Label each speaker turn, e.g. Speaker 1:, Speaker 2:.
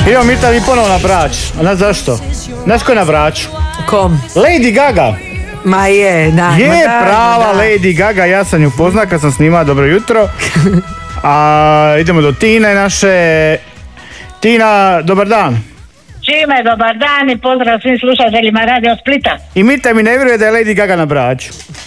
Speaker 1: Idemo mi tebi ponovo na Brač. A znaš zašto? Znaš ko je na Braču?
Speaker 2: Kom?
Speaker 1: Lady Gaga.
Speaker 2: Ma je, da.
Speaker 1: Je prava Lady Gaga, ja sam ju poznao kad sam snimao Dobro jutro. A idemo do Tine naše. Tina, dobar dan.
Speaker 3: Čime, dobar dan i pozdrav svim slušateljima Radio Splita.
Speaker 1: I mi te mi ne vjeruje da je Lady Gaga na Braču.